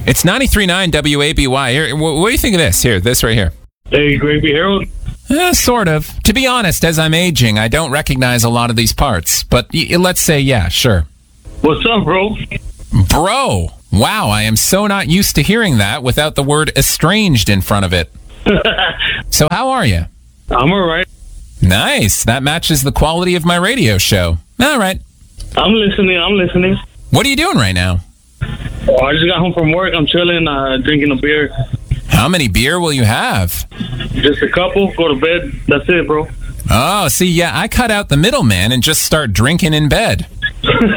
It's 93.9 WABY. Here, what do you think of this? Here, this right here. Hey, Gravy Harold. Sort of. To be honest, as I'm aging, I don't recognize a lot of these parts. But let's say, yeah, sure. What's up, bro? Bro. Wow, I am so not used to hearing that without the word estranged in front of it. So how are you? I'm all right. Nice. That matches the quality of my radio show. All right. I'm listening. What are you doing right now? Oh, I just got home from work. I'm chilling, drinking a beer. How many beer will you have? Just a couple. Go to bed. That's it, bro. Oh, see, yeah, I cut out the middleman and just start drinking in bed.